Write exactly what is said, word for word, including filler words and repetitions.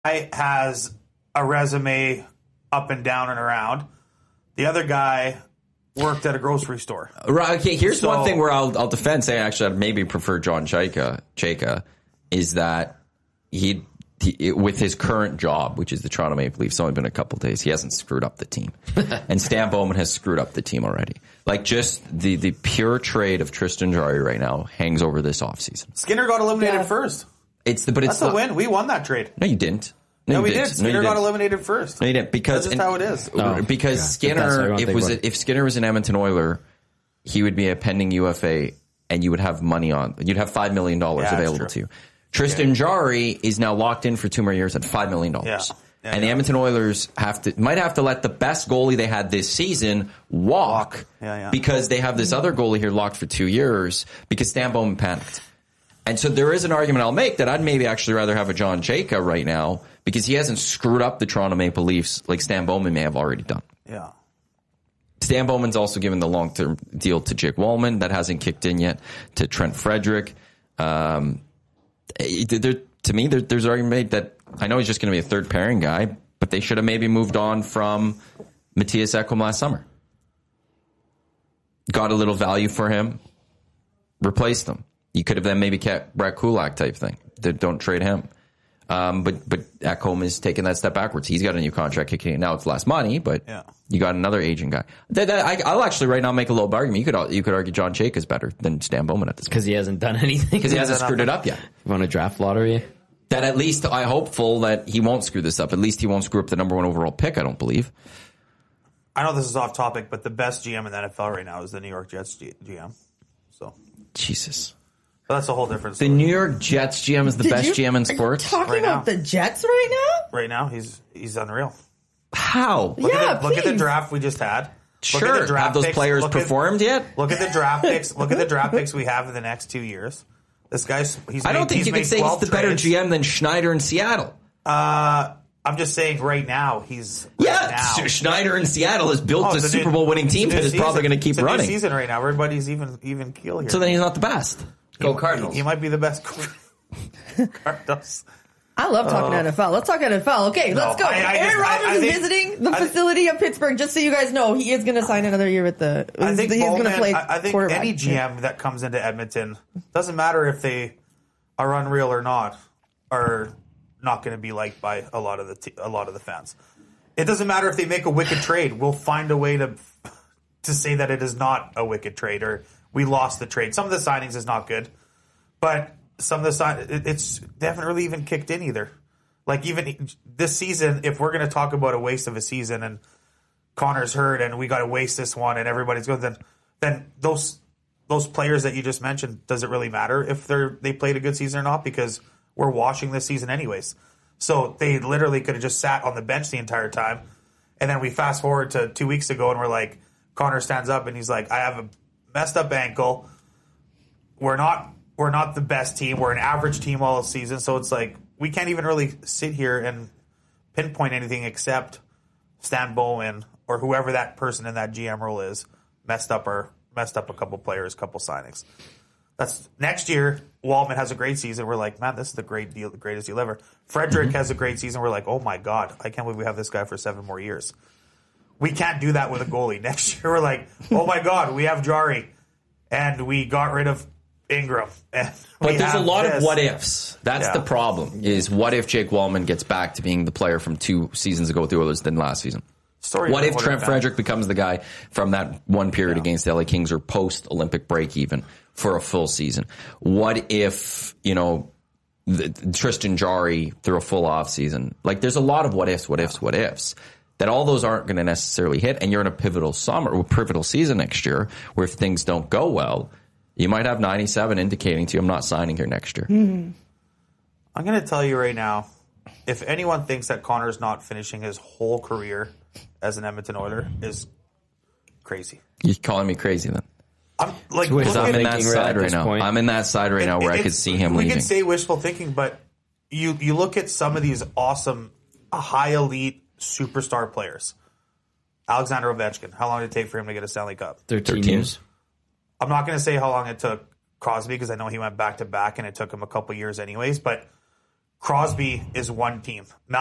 has a resume up and down and around. The other guy worked at a grocery store. Right, okay, here's so, one thing where I'll, I'll defend, say actually I'd maybe prefer John Chayka, Chayka is that he, he, with his current job, which is the Toronto Maple Leafs, it's only been a couple days, he hasn't screwed up the team. And Stan Bowman has screwed up the team already. Like, just the, the pure trade of Tristan Jarry right now hangs over this offseason. Skinner got eliminated Yeah. first. It's the, but it's That's the, a win. We won that trade. No, you didn't. No, No, we you did. didn't. Skinner no, you got didn't. eliminated first. No, you didn't. Because That's just how it is. Oh, because yeah. That's Skinner, what if was a, if Skinner was an Edmonton Oiler, he would be a pending U F A, and you would have money on. You'd have five million dollars Yeah, available that's to true. you. Tristan Yeah. Jarry is now locked in for two more years at five million dollars. Yeah. Yeah, and the yeah. Edmonton Oilers have to might have to let the best goalie they had this season walk, Walk. Yeah, yeah. because they have this other goalie here locked for two years because Stan Bowman panicked. And so there is an argument I'll make that I'd maybe actually rather have a John Chayka right now because he hasn't screwed up the Toronto Maple Leafs like Stan Bowman may have already done. Yeah. Stan Bowman's also given the long-term deal to Jake Wallman. That hasn't kicked in yet, to Trent Frederick. Um, there, to me, there, there's an argument made that I know he's just going to be a third-pairing guy, but they should have maybe moved on from Matthias Ekholm last summer. Got a little value for him, replaced him. You could have then maybe kept Brett Kulak type thing. Don't trade him. Um, but but Ekholm is taking that step backwards. He's got a new contract kicking in. Now it's less money, but yeah. you got another aging guy. That, that, I, I'll actually right now make a little argument. You could you could argue John Chayka is better than Stan Bowman at this point. Because he hasn't done anything. Because he hasn't screwed it up yet. You want a draft lottery? That at least I'm hopeful that he won't screw this up. At least he won't screw up the number one overall pick, I don't believe. I know this is off topic, but the best G M in the N F L right now is the New York Jets G- GM. So Jesus. But that's a whole different story. The New York Jets G M is the Did best you- G M in are you sports? talking Right about now. the Jets right now? Right now, he's he's unreal. How? Look, Yeah, at the, look at the please. draft we just had. Look Sure. at the draft Have those picks. players Look at- performed yet? Look at the draft picks. Look at the draft picks we have in the next two years. This guy's he's. I don't made, think he's you made can say he's twelve the better trades. G M than Schneider in Seattle. Uh, I'm just saying right now he's right Yeah, now. Schneider in Seattle has built Oh, a it's Super new- Bowl winning it's a team new that is probably season. going to keep It's a new running. season right now. Everybody's even even keel here. So then he's not the best. Go Cardinals. He might be the best. Cardinals. I love talking N F L. Let's talk N F L. Okay, let's go. I- I Aaron just- I- Rodgers I is think- visiting the I think- facility of Pittsburgh. Just so you guys know, he is going to sign another year with the. I think he's going to Bowman, play I, I think quarterback. any G M that comes into Edmonton, doesn't matter if they are unreal or not, are not going to be liked by a lot of the t- a lot of the fans. It doesn't matter if they make a wicked trade. We'll find a way to to say that it is not a wicked trade or we lost the trade. Some of the signings is not good, but some of the sign it, it's they haven't really even kicked in either. Like even this season, if we're going to talk about a waste of a season and Connor's hurt and we got to waste this one and everybody's good, then then those those players that you just mentioned, does it really matter if they're they played a good season or not? Because we're washing this season anyways. So they literally could have just sat on the bench the entire time. And then we fast forward to two weeks ago and we're like, Connor stands up and he's like, I have a messed up ankle. We're not we're not the best team. We're an average team all season. So it's like we can't even really sit here and pinpoint anything except Stan Bowman or whoever that person in that G M role is messed up or messed up a couple players, couple signings. That's next year. Wallman has a great season. We're like, man, this is the great deal, the greatest deal ever. Frederick mm-hmm. has a great season. We're like, oh my god, I can't believe we have this guy for seven more years. We can't do that with a goalie. Next year, we're like, oh my god, we have Jarry, and we got rid of Ingram. And But there's a lot this. of what ifs. That's Yeah. the problem. Is what if Jake Wallman gets back to being the player from two seasons ago with the Oilers than last season? Story what of if what Trent if Frederick becomes the guy from that one period Yeah. against the L A Kings or post Olympic break even for a full season? What if, you know, the, Tristan Jarry through a full off season? Like there's a lot of what ifs, what ifs, what ifs. That all those aren't going to necessarily hit, and you're in a pivotal summer or pivotal season next year where if things don't go well, you might have ninety-seven indicating to you I'm not signing here next year. Mm-hmm. I'm going to tell you right now, if anyone thinks that Connor's not finishing his whole career as an Edmonton Oiler is crazy. You're calling me crazy then? I'm like Because look I'm at- in that thinking right side at right this now. point. I'm in that side right it- now where it- I could it's- see him we leaving. can say wishful thinking, but you you look at some of these awesome, high elite superstar players. Alexander Ovechkin. How long did it take for him to get a Stanley Cup? thirteen, thirteen. years. I'm not going to say how long it took Crosby because I know he went back to back and it took him a couple years anyways. But Crosby is one team.